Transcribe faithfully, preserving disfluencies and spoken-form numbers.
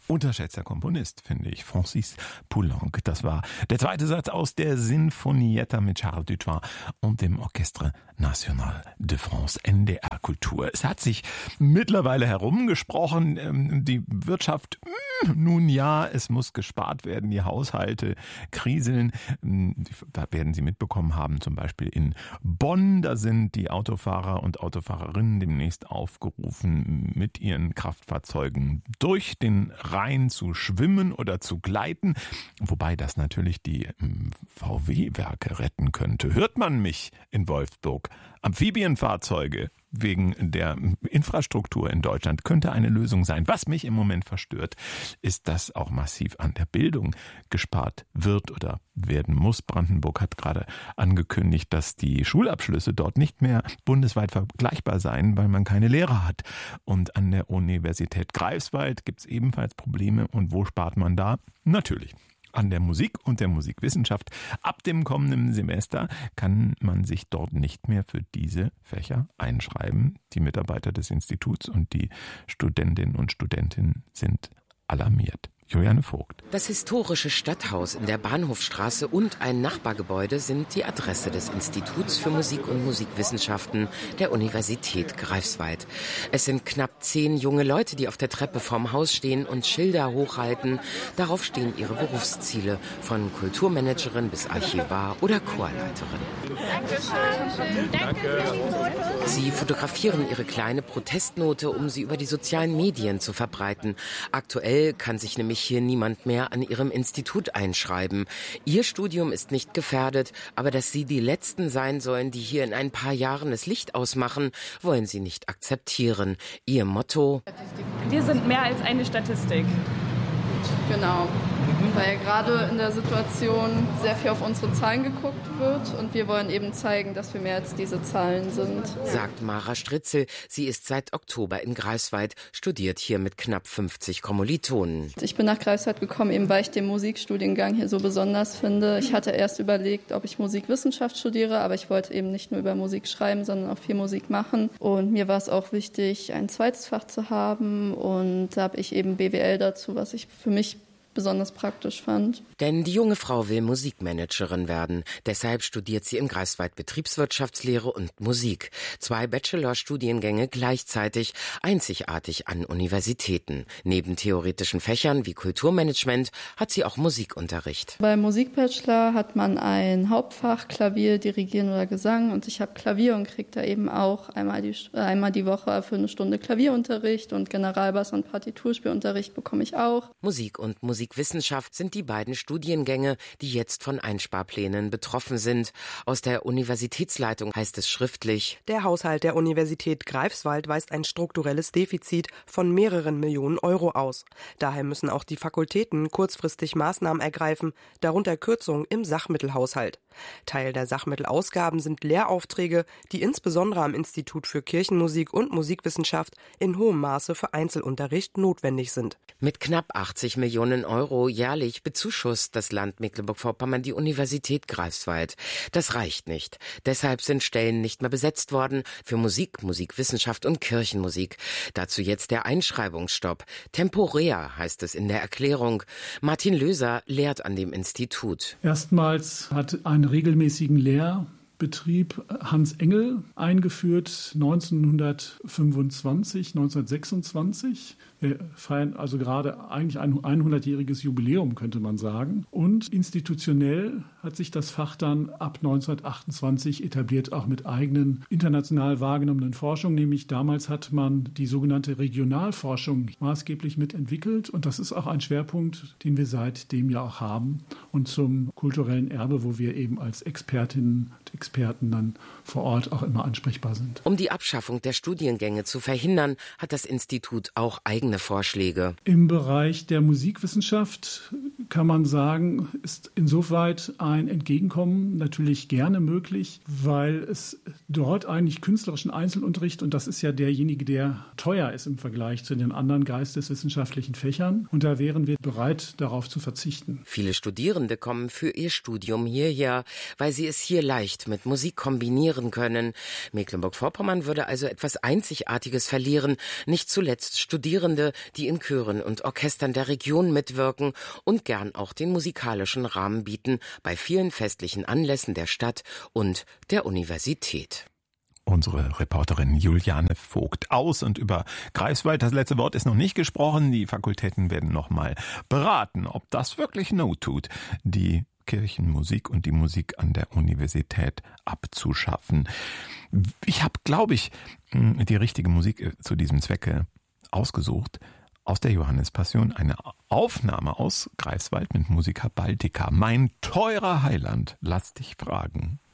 Unterschätzter Komponist, finde ich, Francis Poulenc. Das war der zweite Satz aus der Sinfonietta mit Charles Dutoit und dem Orchestre National de France, N D R Kultur. Es hat sich mittlerweile herumgesprochen, die Wirtschaft, nun ja, es muss gespart werden, die Haushalte kriseln. Da werden Sie mitbekommen haben, zum Beispiel in Bonn, da sind die Autofahrer und Autofahrerinnen demnächst aufgerufen, mit ihren Kraftfahrzeugen durch den Rhein zu schwimmen oder zu gleiten, wobei das natürlich die V W-Werke retten könnte. Hört man mich in Wolfsburg? Amphibienfahrzeuge wegen der Infrastruktur in Deutschland könnte eine Lösung sein. Was mich im Moment verstört, ist, dass auch massiv an der Bildung gespart wird oder werden muss. Brandenburg hat gerade angekündigt, dass die Schulabschlüsse dort nicht mehr bundesweit vergleichbar seien, weil man keine Lehrer hat. Und an der Universität Greifswald gibt es ebenfalls Probleme. Und wo spart man da? Natürlich an der Musik und der Musikwissenschaft. Ab dem kommenden Semester kann man sich dort nicht mehr für diese Fächer einschreiben. Die Mitarbeiter des Instituts und die Studentinnen und Studenten sind alarmiert. Juliane Vogt. Das historische Stadthaus in der Bahnhofstraße und ein Nachbargebäude sind die Adresse des Instituts für Musik und Musikwissenschaften der Universität Greifswald. Es sind knapp zehn junge Leute, die auf der Treppe vorm Haus stehen und Schilder hochhalten. Darauf stehen ihre Berufsziele, von Kulturmanagerin bis Archivar oder Chorleiterin. Danke. Sie fotografieren ihre kleine Protestnote, um sie über die sozialen Medien zu verbreiten. Aktuell kann sich nämlich hier niemand mehr an ihrem Institut einschreiben. Ihr Studium ist nicht gefährdet, aber dass sie die Letzten sein sollen, die hier in ein paar Jahren das Licht ausmachen, wollen sie nicht akzeptieren. Ihr Motto: Wir sind mehr als eine Statistik. Genau, weil ja gerade in der Situation sehr viel auf unsere Zahlen geguckt wird und wir wollen eben zeigen, dass wir mehr als diese Zahlen sind. Sagt Mara Stritzel. Sie ist seit Oktober in Greifswald, studiert hier mit knapp fünfzig Kommilitonen. Ich bin nach Greifswald gekommen, eben weil ich den Musikstudiengang hier so besonders finde. Ich hatte erst überlegt, ob ich Musikwissenschaft studiere, aber ich wollte eben nicht nur über Musik schreiben, sondern auch viel Musik machen. Und mir war es auch wichtig, ein zweites Fach zu haben und da habe ich eben B W L dazu, was ich für mich besonders praktisch fand. Denn die junge Frau will Musikmanagerin werden. Deshalb studiert sie in Greifswald Betriebswirtschaftslehre und Musik. Zwei Bachelorstudiengänge gleichzeitig, einzigartig an Universitäten. Neben theoretischen Fächern wie Kulturmanagement hat sie auch Musikunterricht. Beim Musikbachelor hat man ein Hauptfach, Klavier, Dirigieren oder Gesang. Und ich habe Klavier und kriege da eben auch einmal die, einmal die Woche für eine Stunde Klavierunterricht und Generalbass- und Partiturspielunterricht bekomme ich auch. Musik und Musik Musikwissenschaft sind die beiden Studiengänge, die jetzt von Einsparplänen betroffen sind. Aus der Universitätsleitung heißt es schriftlich: Der Haushalt der Universität Greifswald weist ein strukturelles Defizit von mehreren Millionen Euro aus. Daher müssen auch die Fakultäten kurzfristig Maßnahmen ergreifen, darunter Kürzungen im Sachmittelhaushalt. Teil der Sachmittelausgaben sind Lehraufträge, die insbesondere am Institut für Kirchenmusik und Musikwissenschaft in hohem Maße für Einzelunterricht notwendig sind. Mit knapp achtzig Millionen Euro jährlich bezuschusst das Land Mecklenburg-Vorpommern die Universität Greifswald. Das reicht nicht. Deshalb sind Stellen nicht mehr besetzt worden für Musik, Musikwissenschaft und Kirchenmusik. Dazu jetzt der Einschreibungsstopp. Temporär heißt es in der Erklärung. Martin Löser lehrt an dem Institut. Erstmals hat einen regelmäßigen Lehrbetrieb Hans Engel eingeführt, neunzehnhundertfünfundzwanzig, neunzehnhundertsechsundzwanzig. Wir feiern also gerade eigentlich ein hundertjähriges Jubiläum, könnte man sagen. Und institutionell hat sich das Fach dann ab neunzehnhundertachtundzwanzig etabliert, auch mit eigenen international wahrgenommenen Forschungen. Nämlich damals hat man die sogenannte Regionalforschung maßgeblich mitentwickelt. Und das ist auch ein Schwerpunkt, den wir seitdem ja auch haben. Und zum kulturellen Erbe, wo wir eben als Expertinnen und Experten dann vor Ort auch immer ansprechbar sind. Um die Abschaffung der Studiengänge zu verhindern, hat das Institut auch eigene Vorschläge. Im Bereich der Musikwissenschaft kann man sagen, ist insoweit ein Entgegenkommen natürlich gerne möglich, weil es dort eigentlich künstlerischen Einzelunterricht, und das ist ja derjenige, der teuer ist im Vergleich zu den anderen geisteswissenschaftlichen Fächern, und da wären wir bereit, darauf zu verzichten. Viele Studierende kommen für ihr Studium hierher, weil sie es hier leicht mit mit Musik kombinieren können. Mecklenburg-Vorpommern würde also etwas Einzigartiges verlieren, nicht zuletzt Studierende, die in Chören und Orchestern der Region mitwirken und gern auch den musikalischen Rahmen bieten bei vielen festlichen Anlässen der Stadt und der Universität. Unsere Reporterin Juliane Vogt aus und über Greifswald. Das letzte Wort ist noch nicht gesprochen. Die Fakultäten werden noch mal beraten, ob das wirklich Not tut, die Kirchenmusik und die Musik an der Universität abzuschaffen. Ich habe, glaube ich, die richtige Musik zu diesem Zwecke ausgesucht. Aus der Johannespassion eine Aufnahme aus Greifswald mit Musica Baltica. Mein teurer Heiland, lass dich fragen.